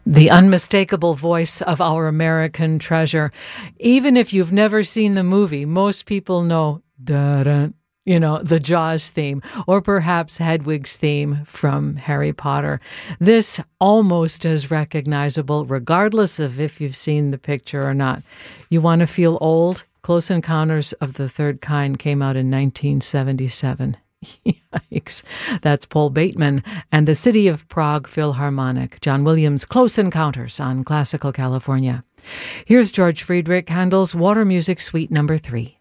The unmistakable voice of our American treasure. Even if you've never seen the movie, most people know the Jaws theme, or perhaps Hedwig's theme from Harry Potter. This almost as recognizable, regardless of if you've seen the picture or not. You want to feel old? Close Encounters of the Third Kind came out in 1977. Yikes. That's Paul Bateman and the City of Prague Philharmonic. John Williams' Close Encounters on Classical California. Here's George Friedrich Handel's Water Music Suite No. 3.